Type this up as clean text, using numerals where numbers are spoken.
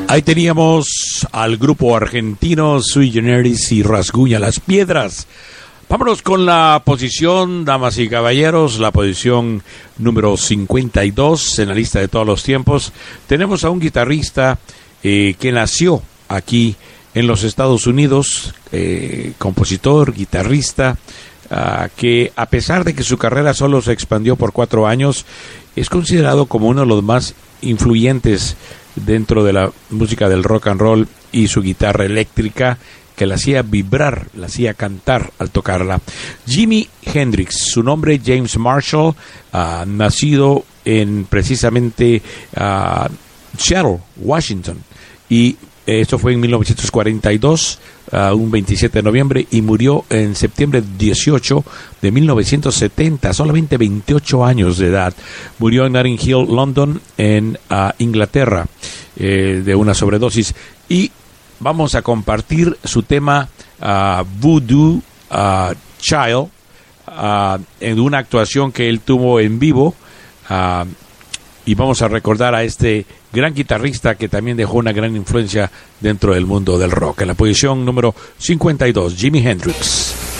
Ahí teníamos al grupo argentino Sui Generis y Rasguña las Piedras. Vámonos con la posición, damas y caballeros, la posición número 52 en la lista de todos los tiempos. Tenemos a un guitarrista que nació aquí en los Estados Unidos, compositor, guitarrista, que a pesar de que su carrera solo se expandió por 4 años, es considerado como uno de los más influyentes dentro de la música del rock and roll, y su guitarra eléctrica que la hacía vibrar, la hacía cantar al tocarla. Jimi Hendrix, su nombre James Marshall, nacido en precisamente Seattle, Washington, y esto fue en 1942, un 27 de noviembre, y murió en septiembre 18 de 1970, solamente 28 años de edad. Murió en Notting Hill, London, en Inglaterra, de una sobredosis. Y vamos a compartir su tema Voodoo Child, en una actuación que él tuvo en vivo, y vamos a recordar a este gran guitarrista que también dejó una gran influencia dentro del mundo del rock. En la posición número 52, Jimi Hendrix.